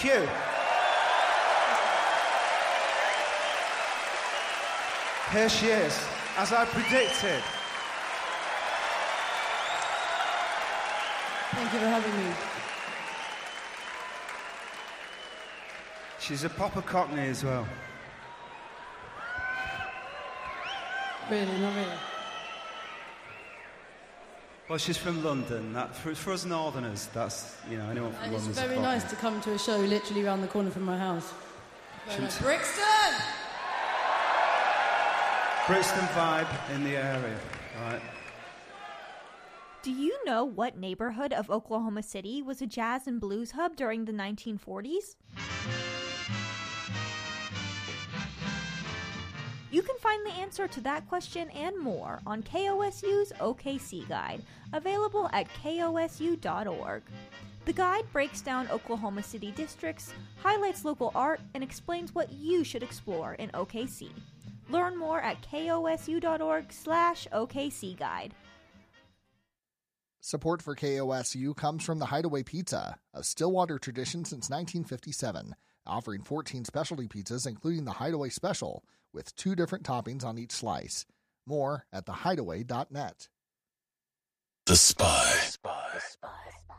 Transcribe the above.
Thank you. Here she is, as I predicted. Thank you for having me. She's a proper Cockney as well. Really, not really. Well, she's from London. For us Northerners, that's, anyone from London. It's very nice to come to a show literally around the corner from my house. Brixton! Brixton vibe in the area, right? Do you know what neighborhood of Oklahoma City was a jazz and blues hub during the 1940s? You can find the answer to that question and more on KOSU's OKC Guide, available at kosu.org. The guide breaks down Oklahoma City districts, highlights local art, and explains what you should explore in OKC. Learn more at kosu.org/OKC Guide. Support for KOSU comes from the Hideaway Pizza, a Stillwater tradition since 1957, offering 14 specialty pizzas including the Hideaway Special, with 2 different toppings on each slice. More at thehideaway.net. The Spy.